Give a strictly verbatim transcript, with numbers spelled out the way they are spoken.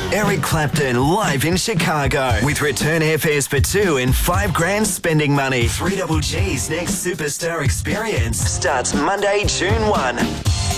Eric Clapton live in Chicago with return airfares for two and five grand spending money. three Double G's next superstar experience starts Monday, June first.